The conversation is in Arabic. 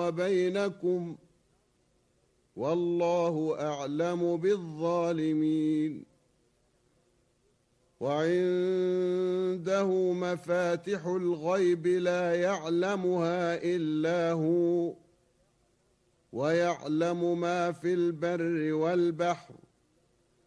بينكم والله أعلم بالظالمين وعنده مفاتح الغيب لا يعلمها إلا هو ويعلم ما في البر والبحر